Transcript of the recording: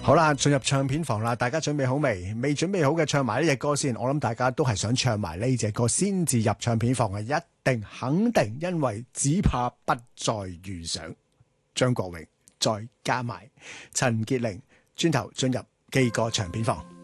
好啦，進入唱片房啦，大家準備好未？未準備好嘅唱埋呢隻歌先。我諗大家都係想唱埋呢隻歌先至入唱片房嘅，一定肯定，因為只怕不再遇上。張國榮再加埋陳潔靈，轉頭進入基歌唱片房。